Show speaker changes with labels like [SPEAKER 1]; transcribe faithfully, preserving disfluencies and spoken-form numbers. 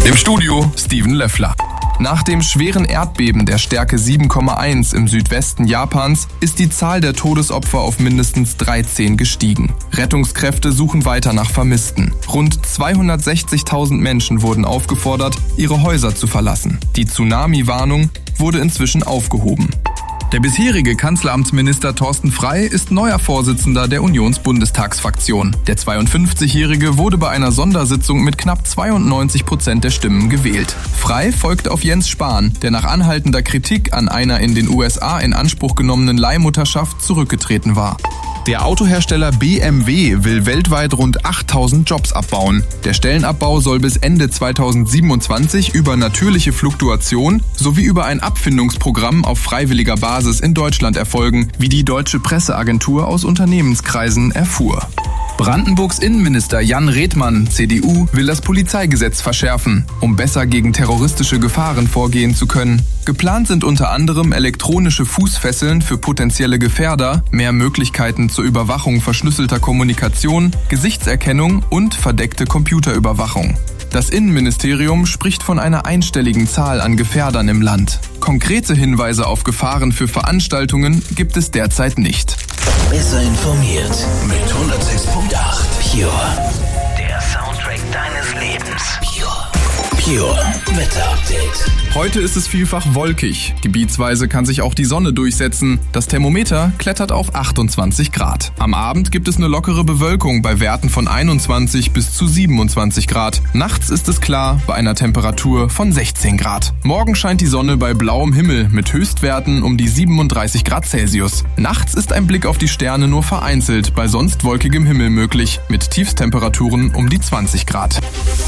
[SPEAKER 1] Im Studio Steven Löffler. Nach dem schweren Erdbeben der Stärke sieben Komma eins im Südwesten Japans ist die Zahl der Todesopfer auf mindestens dreizehn gestiegen. Rettungskräfte suchen weiter nach Vermissten. Rund zweihundertsechzigtausend Menschen wurden aufgefordert, ihre Häuser zu verlassen. Die Tsunami-Warnung wurde inzwischen aufgehoben. Der bisherige Kanzleramtsminister Thorsten Frey ist neuer Vorsitzender der Unionsbundestagsfraktion. Der zweiundfünfzigjährige wurde bei einer Sondersitzung mit knapp zweiundneunzig Prozent der Stimmen gewählt. Frey folgt auf Jens Spahn, der nach anhaltender Kritik an einer in den U S A in Anspruch genommenen Leihmutterschaft zurückgetreten war. Der Autohersteller B M W will weltweit rund achttausend Jobs abbauen. Der Stellenabbau soll bis Ende zweitausendsiebenundzwanzig über natürliche Fluktuation sowie über ein Abfindungsprogramm auf freiwilliger Basis in Deutschland erfolgen, wie die deutsche Presseagentur aus Unternehmenskreisen erfuhr. Brandenburgs Innenminister Jan Redmann, C D U, will das Polizeigesetz verschärfen, um besser gegen terroristische Gefahren vorgehen zu können. Geplant sind unter anderem elektronische Fußfesseln für potenzielle Gefährder, mehr Möglichkeiten zur Überwachung verschlüsselter Kommunikation, Gesichtserkennung und verdeckte Computerüberwachung. Das Innenministerium spricht von einer einstelligen Zahl an Gefährdern im Land. Konkrete Hinweise auf Gefahren für Veranstaltungen gibt es derzeit nicht.
[SPEAKER 2] Besser informiert mit hundertsechs Komma acht Pure. Der Soundtrack deines Lebens. Pure. Pure Wetter-Update.
[SPEAKER 1] Heute ist es vielfach wolkig. Gebietsweise kann sich auch die Sonne durchsetzen. Das Thermometer klettert auf achtundzwanzig Grad. Am Abend gibt es eine lockere Bewölkung bei Werten von einundzwanzig bis zu siebenundzwanzig Grad. Nachts ist es klar bei einer Temperatur von sechzehn Grad. Morgen scheint die Sonne bei blauem Himmel mit Höchstwerten um die siebenunddreißig Grad Celsius. Nachts ist ein Blick auf die Sterne nur vereinzelt bei sonst wolkigem Himmel möglich mit Tiefstemperaturen um die zwanzig Grad.